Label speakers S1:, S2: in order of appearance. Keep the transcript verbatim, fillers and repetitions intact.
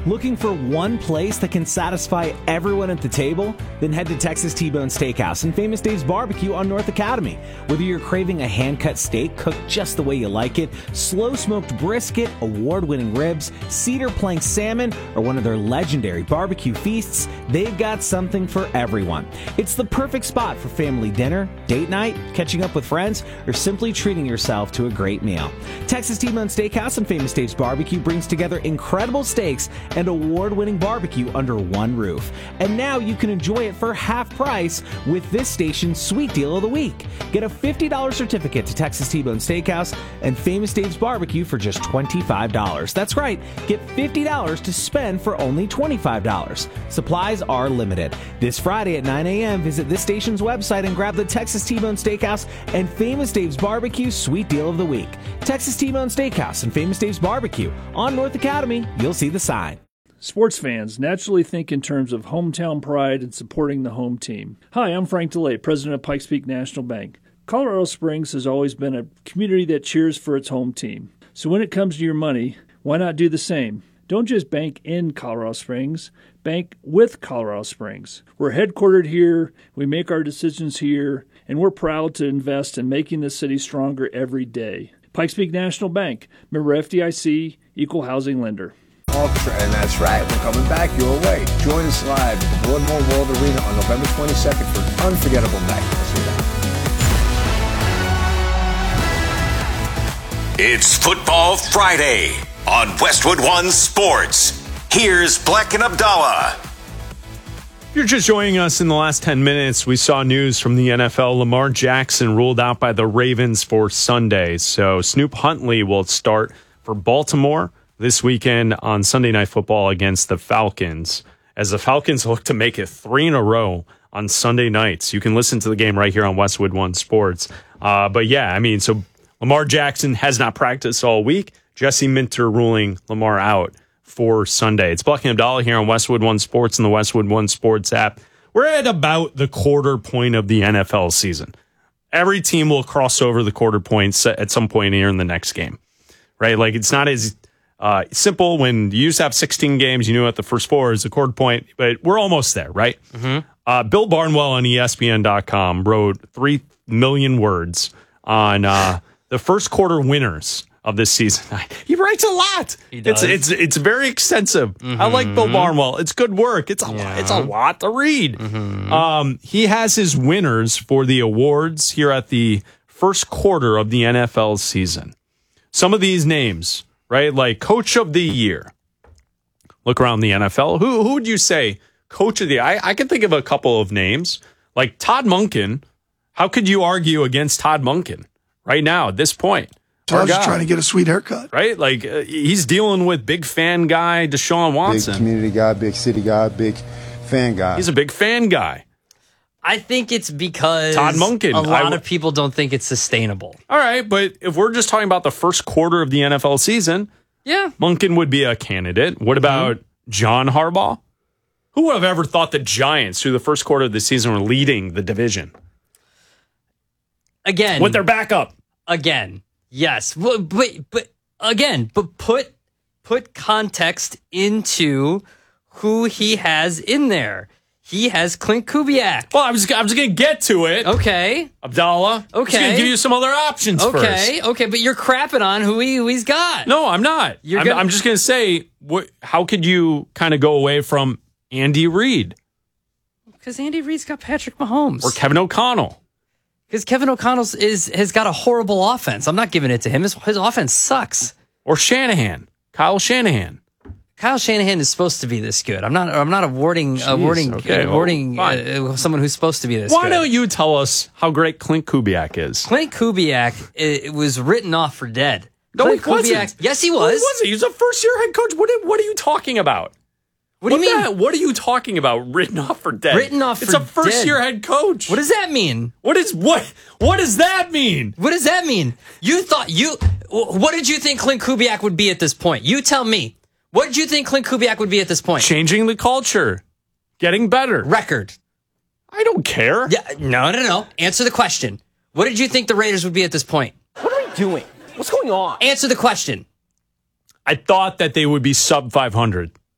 S1: Looking for one place that can satisfy everyone at the table? Then head to Texas T-Bone Steakhouse and Famous Dave's Barbecue on North Academy. Whether you're craving a hand-cut steak cooked just the way you like it, slow-smoked brisket, award-winning ribs, cedar plank salmon, or one of their legendary barbecue feasts, they've got something for everyone. It's the perfect spot for family dinner, date night, catching up with friends, or simply treating yourself to a great meal. Texas T-Bone Steakhouse and Famous Dave's Barbecue brings together incredible steaks and award-winning barbecue under one roof. And now you can enjoy it for half price with this station's Sweet Deal of the Week. Get a fifty dollars certificate to Texas T-Bone Steakhouse and Famous Dave's Barbecue for just twenty-five dollars. That's right, get fifty dollars to spend for only twenty-five dollars. Supplies are limited. This Friday at nine a.m., visit this station's website and grab the Texas T-Bone Steakhouse and Famous Dave's Barbecue Sweet Deal of the Week. Texas T-Bone Steakhouse and Famous Dave's Barbecue on North Academy. You'll see the sign.
S2: Sports fans naturally think in terms of hometown pride and supporting the home team. Hi, I'm Frank DeLay, president of Pikes Peak National Bank. Colorado Springs has always been a community that cheers for its home team. So when it comes to your money, why not do the same? Don't just bank in Colorado Springs, bank with Colorado Springs. We're headquartered here, we make our decisions here, and we're proud to invest in making the city stronger every day. Pikes Peak National Bank, member F D I C, equal housing lender.
S3: And that's right, we're coming back your way. Join us live at the Broadmoor World Arena on November twenty-second for an unforgettable night. We'll see you then.
S4: It's Football Friday on Westwood One Sports. Here's Black and Abdallah.
S5: If you're just joining us in the last ten minutes, we saw news from the N F L. Lamar Jackson ruled out by the Ravens for Sunday. So Snoop Huntley will start for Baltimore this weekend on Sunday Night Football against the Falcons, as the Falcons look to make it three in a row on Sunday nights. You can listen to the game right here on Westwood One Sports. Uh, but yeah, I mean, so Lamar Jackson has not practiced all week. Jesse Minter ruling Lamar out for Sunday. It's Black and Abdallah here on Westwood One Sports and the Westwood One Sports app. We're at about the quarter point of the N F L season. Every team will cross over the quarter points at some point here in the next game, right? Like, it's not as Uh, simple when you used to have sixteen games, you knew what the first four is a quarter point, but we're almost there, right? Mm-hmm. Uh, Bill Barnwell on E S P N dot com wrote three million words on uh, the first quarter winners of this season. He writes a lot.
S6: He does.
S5: It's it's it's very extensive. Mm-hmm. I like Bill Barnwell. It's good work. It's a yeah. it's a lot to read. Mm-hmm. Um, he has his winners for the awards here at the first quarter of the N F L season. Some of these names, right? Like Coach of the Year. Look around the N F L. Who who would you say Coach of the Year? I, I can think of a couple of names. Like Todd Monken. How could you argue against Todd Monken right now at this point?
S7: Todd's just trying to get a sweet haircut.
S5: Right? Like uh, he's dealing with big fan guy Deshaun Watson.
S8: Big community guy, big city guy, big fan guy.
S5: He's a big fan guy.
S6: I think it's because
S5: Todd Monken.
S6: a lot
S5: w-
S6: of people don't think it's sustainable.
S5: All right, but if we're just talking about the first quarter of the N F L season,
S6: yeah,
S5: Monken would be a candidate. What about mm-hmm. John Harbaugh? Who would have ever thought the Giants, through the first quarter of the season, were leading the division?
S6: Again.
S5: With their backup.
S6: Again. Yes. But, but, but again, but put put context into who he has in there. He has Clint Kubiak.
S5: Well, I was I was going to get to it.
S6: Okay.
S5: Abdallah.
S6: Okay.
S5: I was going to give you some other options
S6: okay.
S5: first.
S6: Okay, okay, but you're crapping on who, he, who he's got.
S5: No, I'm not.
S6: You're
S5: I'm,
S6: gonna...
S5: I'm just going to say, what, how could you kind of go away from Andy Reid?
S6: Because Andy Reid's got Patrick Mahomes.
S5: Or Kevin O'Connell.
S6: Because Kevin O'Connell is has got a horrible offense. I'm not giving it to him. His, his offense sucks.
S5: Or Shanahan. Kyle Shanahan.
S6: Kyle Shanahan is supposed to be this good. I'm not. I'm not awarding Jeez, awarding
S5: okay,
S6: awarding
S5: well,
S6: uh, someone who's supposed to be this.
S5: Why
S6: good.
S5: don't you tell us how great Clint Kubiak is?
S6: Clint Kubiak it, it was written off for dead.
S5: No,
S6: Clint
S5: he wasn't.
S6: Kubiak, yes, he
S5: No,
S6: was.
S5: he wasn't. He was a first year head coach. What? What are you talking about?
S6: What do you
S5: what
S6: mean?
S5: The, what are you talking about? Written off for dead.
S6: Written off
S5: it's
S6: for
S5: a first
S6: dead.
S5: year head coach.
S6: What does that mean?
S5: What is what? What does that mean?
S6: What does that mean? You thought you. What did you think Clint Kubiak would be at this point? You tell me. What did you think Clint Kubiak would be at this point?
S5: Changing the culture. Getting better.
S6: Record.
S5: I don't care.
S6: Yeah, no, no, no. Answer the question. What did you think the Raiders would be at this point?
S1: What are we doing? What's going on?
S6: Answer the question.
S5: I thought that they would be sub five hundred.